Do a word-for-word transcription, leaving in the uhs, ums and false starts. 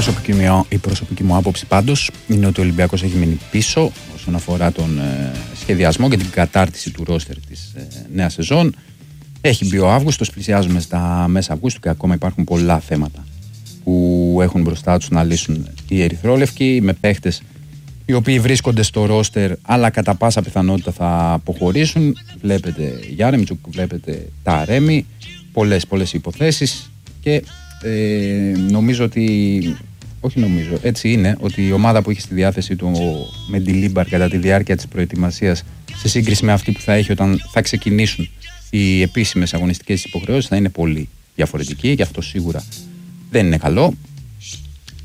προσωπική μου, η προσωπική μου άποψη πάντως είναι ότι ο Ολυμπιακός έχει μείνει πίσω όσον αφορά τον ε, σχεδιασμό και την κατάρτιση του ρόστερ της ε, νέας σεζόν. Έχει μπει ο Αύγουστος, πλησιάζουμε στα μέσα Αυγούστου και ακόμα υπάρχουν πολλά θέματα που έχουν μπροστά τους να λύσουν οι ερυθρόλευκοι, με παίχτες οι οποίοι βρίσκονται στο ρόστερ αλλά κατά πάσα πιθανότητα θα αποχωρήσουν. Βλέπετε Γιάρεμτσουκ, βλέπετε Ταρέμι, πολλές πολλές υποθέσεις και ε, νομίζω ότι, όχι νομίζω, έτσι είναι, ότι η ομάδα που έχει στη διάθεση του Μεντιλίμπαρ κατά τη διάρκεια της προετοιμασίας σε σύγκριση με αυτή που θα έχει όταν θα ξεκινήσουν οι επίσημες αγωνιστικές υποχρεώσεις θα είναι πολύ διαφορετική και αυτό σίγουρα δεν είναι καλό.